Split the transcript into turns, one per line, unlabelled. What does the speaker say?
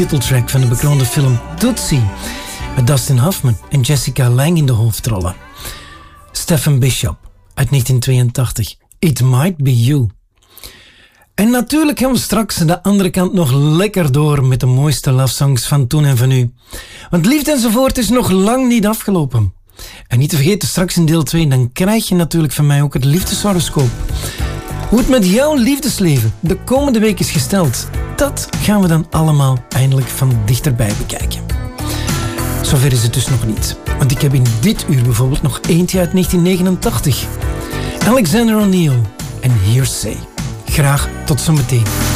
titeltrack van de bekroonde film Tootsie, met Dustin Hoffman en Jessica Lange in de hoofdrollen. Stephen Bishop uit 1982, It Might Be You. En natuurlijk gaan we straks aan de andere kant nog lekker door met de mooiste love songs van toen en van nu. Want Liefde enzovoort is nog lang niet afgelopen. En niet te vergeten, straks in deel 2, dan krijg je natuurlijk van mij ook het liefdeshoroscoop. Hoe het met jouw liefdesleven de komende week is gesteld, dat gaan we dan allemaal eindelijk van dichterbij bekijken. Zover is het dus nog niet. Want ik heb in dit uur bijvoorbeeld nog eentje uit 1989. Alexander O'Neill en Hearsay. Graag tot zometeen.